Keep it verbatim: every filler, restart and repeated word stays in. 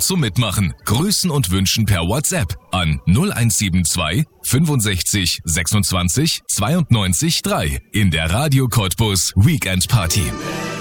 zum Mitmachen. Grüßen und wünschen per WhatsApp an null eins sieben zwei fünfundsechzig sechsundzwanzig zweiundneunzig drei in der Radio Cottbus Weekend Party.